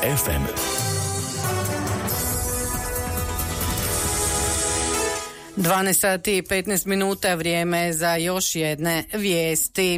FM. Dvanaest sati i 15 minuta, vrijeme za još jedne vijesti.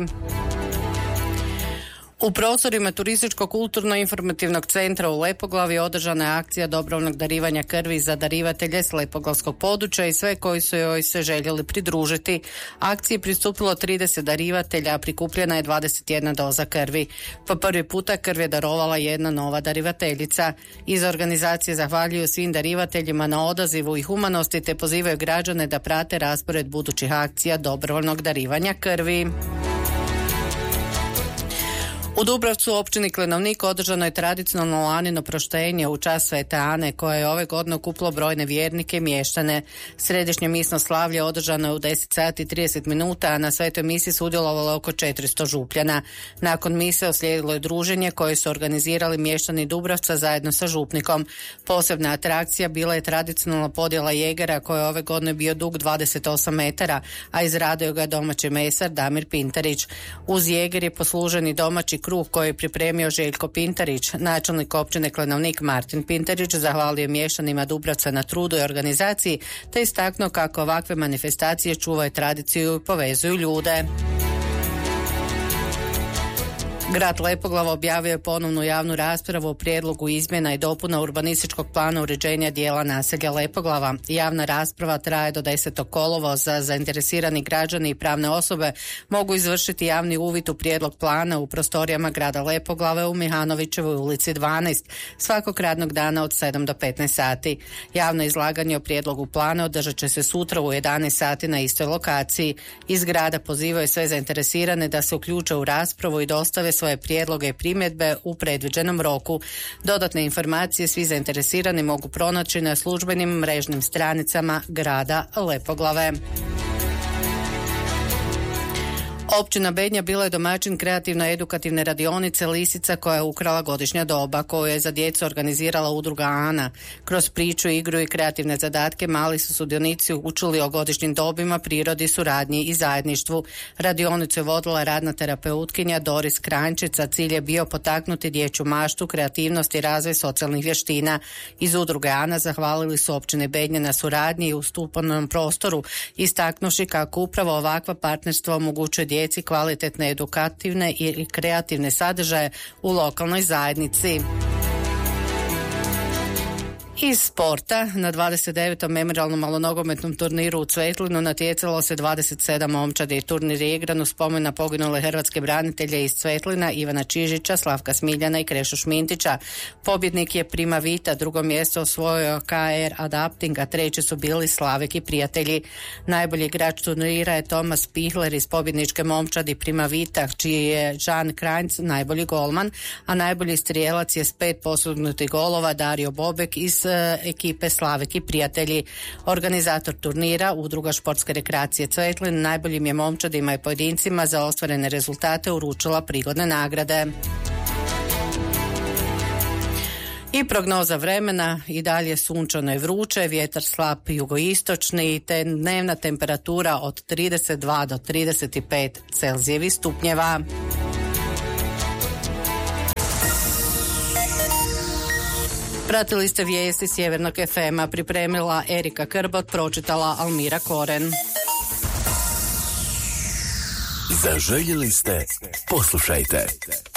U prostorima Turističko-kulturno-informativnog centra u Lepoglavi održana je akcija dobrovoljnog darivanja krvi za darivatelje s lepoglavskog područja i sve koji su joj se željeli pridružiti. Akciji pristupilo 30 darivatelja, a prikupljena je 21 doza krvi. Po prvi puta krv je darovala jedna nova darivateljica. Iz organizacije zahvaljuju svim darivateljima na odazivu i humanosti te pozivaju građane da prate raspored budućih akcija dobrovoljnog darivanja krvi. U Dubrovcu, općini Klenovnik, održano je tradicionalno lanino proštenje u čast Svete Ane, koja je ove godine okupilo brojne vjernike i mještane. Središnje misno slavlje održano je u 10 sati i 30 minuta, a na svetoj misi sudjelovalo oko 400 župljana. Nakon mise uslijedilo je druženje koje su organizirali mještani Dubrovca zajedno sa župnikom. Posebna atrakcija bila je tradicionalna podjela jegera, koja je ove godine bio dug 28 metara, a izradio ga domaći mesar Damir Pintarić. Uz jeger je poslužen i domaći kruh koji je pripremio Željko Pintarić. Načelnik općine Klenovnik Martin Pintarić zahvalio mještanima Dubravca na trudu i organizaciji te istaknuo kako ovakve manifestacije čuvaju tradiciju i povezuju ljude. Grad Lepoglava objavio je ponovnu javnu raspravu o prijedlogu izmjena i dopuna urbanističkog plana uređenja dijela naselja Lepoglava. Javna rasprava traje do 10. kolovoza. Zainteresirani građani i pravne osobe mogu izvršiti javni uvid u prijedlog plana u prostorijama grada Lepoglave u Mihanovićevoj ulici 12 svakog radnog dana od 7 do 15 sati. Javno izlaganje o prijedlogu plana održat će se sutra u 11 sati na istoj lokaciji. Iz grada pozivaju sve zainteresirane da se uključe u raspravu i dostave svoje prijedloge i primjedbe u predviđenom roku. Dodatne informacije svi zainteresirani mogu pronaći na službenim mrežnim stranicama grada Lepoglave. Općina Bednja bila je domaćin kreativno-edukativne radionice Lisica koja je ukrala godišnja doba, koju je za djecu organizirala udruga Ana. Kroz priču, igru i kreativne zadatke mali su sudionici učili o godišnjim dobima, prirodi, suradnji i zajedništvu. Radionicu je vodila radna terapeutkinja Doris Krančica. Cilj je bio potaknuti dječju maštu, kreativnost i razvoj socijalnih vještina. Iz udruge Ana zahvalili su općine Bednje na suradnji i ustupanom prostoru, istaknuši kako upravo ovakva partnerstva omogućuje djeci kvalitetne, edukativne i kreativne sadržaje u lokalnoj zajednici. Iz sporta, na 29. memorijalnom malonogometnom turniru u Cvetlinu natjecalo se 27 momčadi. Turnir je igran u spomen na poginule hrvatske branitelje iz Cvetlina, Ivana Čižića, Slavka Smiljana i Krešu Šmintića. Pobjednik je Prima Vita, drugo mjesto osvojio KR Adapting, a treći su bili Slavek i prijatelji. Najbolji igrač turnira je Tomas Pihler iz pobjedničke momčadi Prima Vita, čiji je Žan Kranjc najbolji golman, a najbolji strijelac je s 5 postignutih golova Dario Bobek iz ekipe Slavek i prijatelji. Organizator turnira, Udruga športske rekreacije Cvetlin, najboljim je momčadima i pojedincima za ostvarene rezultate uručila prigodne nagrade. I prognoza vremena, i dalje sunčano i vruće, vjetar slab jugoistočni te dnevna temperatura od 32 do 35 Celzijevih stupnjeva. Pratili ste vijesti Sjevernog FM-a, pripremila Erika Krbot, pročitala Almira Koren. Zaželjeli ste, poslušajte.